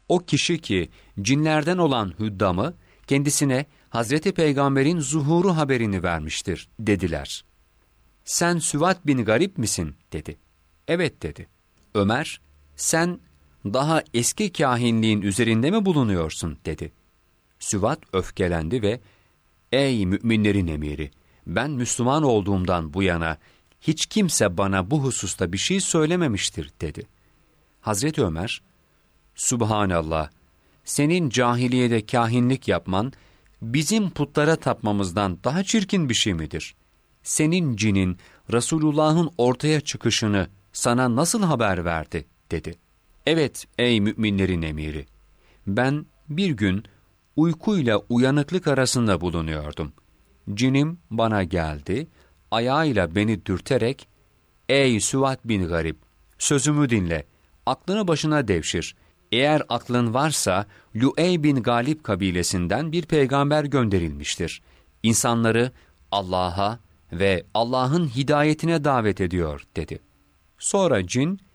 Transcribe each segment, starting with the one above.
O kişi ki cinlerden olan Hüddam'ı kendisine Hazreti Peygamber'in zuhuru haberini vermiştir dediler. Sen Süvat bin Garip misin dedi. Evet dedi. Ömer, sen daha eski kâhinliğin üzerinde mi bulunuyorsun dedi. Süvat öfkelendi ve ey müminlerin emiri, ben Müslüman olduğumdan bu yana hiç kimse bana bu hususta bir şey söylememiştir dedi. Hazreti Ömer, Subhanallah, senin cahiliyede kâhinlik yapman bizim putlara tapmamızdan daha çirkin bir şey midir? Senin cinin Resulullah'ın ortaya çıkışını sana nasıl haber verdi dedi. Evet ey müminlerin emiri, ben bir gün uykuyla uyanıklık arasında bulunuyordum. Cinim bana geldi, ayağıyla beni dürterek, ''Ey Süvat bin Garip, sözümü dinle, aklını başına devşir. Eğer aklın varsa, Lu'ey bin Galip kabilesinden bir peygamber gönderilmiştir. İnsanları Allah'a ve Allah'ın hidayetine davet ediyor.'' dedi. Sonra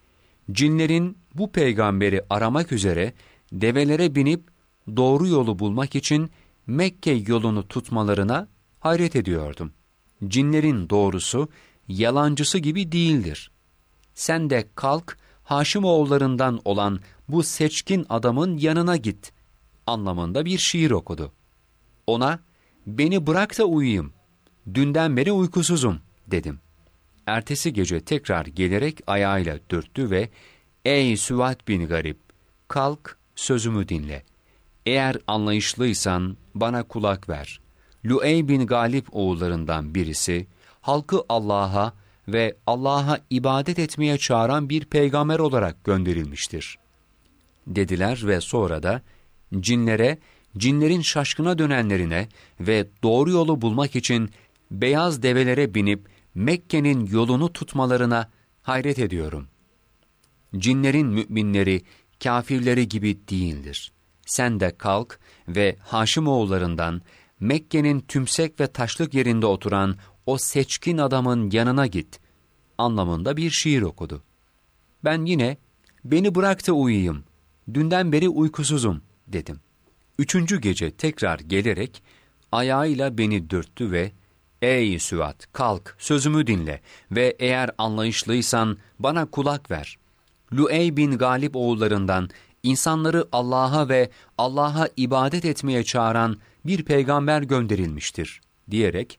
cinlerin bu peygamberi aramak üzere develere binip doğru yolu bulmak için Mekke yolunu tutmalarına hayret ediyordum. Cinlerin doğrusu, yalancısı gibi değildir. Sen de kalk, Haşimoğullarından olan bu seçkin adamın yanına git anlamında bir şiir okudu. Ona, beni bırak da uyuyayım, dünden beri uykusuzum dedim. Ertesi gece tekrar gelerek ayağıyla dürttü ve, ey Süvat bin Garip, kalk sözümü dinle. Eğer anlayışlıysan bana kulak ver. Lu'ey bin Galip oğullarından birisi, halkı Allah'a ve Allah'a ibadet etmeye çağıran bir peygamber olarak gönderilmiştir dediler ve sonra da cinlerin şaşkına dönenlerine ve doğru yolu bulmak için beyaz develere binip Mekke'nin yolunu tutmalarına hayret ediyorum. Cinlerin müminleri, kâfirleri gibi değildir. Sen de kalk ve Haşimoğullarından Mekke'nin tümsek ve taşlık yerinde oturan o seçkin adamın yanına git anlamında bir şiir okudu. Ben yine, beni bırak da uyuyayım, dünden beri uykusuzum dedim. Üçüncü gece tekrar gelerek ayağıyla beni dürttü ve, ey Süvat, kalk sözümü dinle ve eğer anlayışlıysan bana kulak ver. Lu'ey bin Galip oğullarından insanları Allah'a ve Allah'a ibadet etmeye çağıran bir peygamber gönderilmiştir diyerek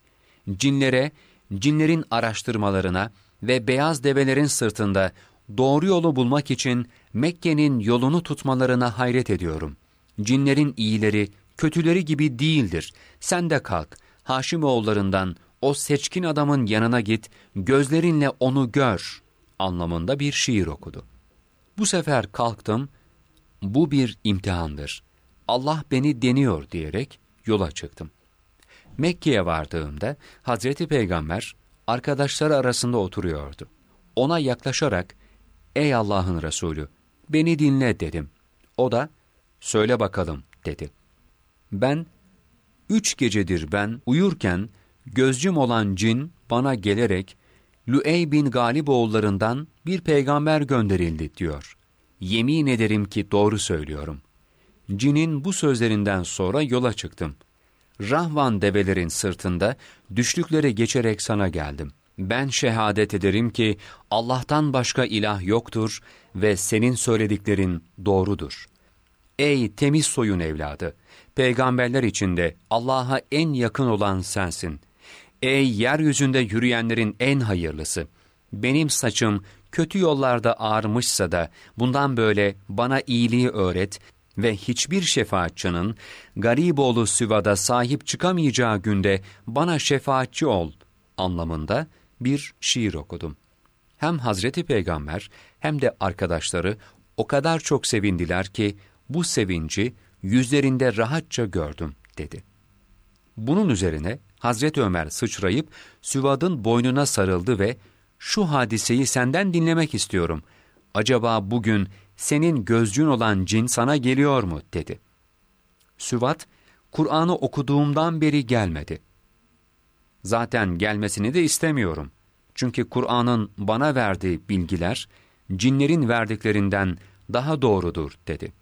cinlerin araştırmalarına ve beyaz develerin sırtında doğru yolu bulmak için Mekke'nin yolunu tutmalarına hayret ediyorum. Cinlerin iyileri, kötüleri gibi değildir. Sen de kalk, Haşimoğullarından o seçkin adamın yanına git, gözlerinle onu gör anlamında bir şiir okudu. Bu sefer kalktım, bu bir imtihandır. Allah beni deniyor diyerek yola çıktım. Mekke'ye vardığımda Hazreti Peygamber arkadaşları arasında oturuyordu. Ona yaklaşarak, ey Allah'ın Resulü, beni dinle dedim. O da, söyle bakalım dedi. Ben, 3 gecedir ben uyurken gözcüm olan cin bana gelerek, Lu'ey bin Galip oğullarından bir peygamber gönderildi diyor. Yemin ederim ki doğru söylüyorum. Cinin bu sözlerinden sonra yola çıktım. Rahvan develerin sırtında düşlükleri geçerek sana geldim. Ben şehadet ederim ki Allah'tan başka ilah yoktur ve senin söylediklerin doğrudur. Ey temiz soyun evladı! Peygamberler içinde Allah'a en yakın olan sensin. Ey yeryüzünde yürüyenlerin en hayırlısı! Benim saçım kötü yollarda ağarmışsa da bundan böyle bana iyiliği öğret ve hiçbir şefaatçının Gariboğlu Süva'da sahip çıkamayacağı günde bana şefaatçi ol anlamında bir şiir okudum. Hem Hazreti Peygamber hem de arkadaşları o kadar çok sevindiler ki bu sevinci yüzlerinde rahatça gördüm dedi. Bunun üzerine Hazreti Ömer sıçrayıp Süvad'ın boynuna sarıldı ve şu hadiseyi senden dinlemek istiyorum. Acaba bugün senin gözcün olan cin sana geliyor mu dedi. Süvad, Kur'an'ı okuduğumdan beri gelmedi. Zaten gelmesini de istemiyorum. Çünkü Kur'an'ın bana verdiği bilgiler, cinlerin verdiklerinden daha doğrudur dedi.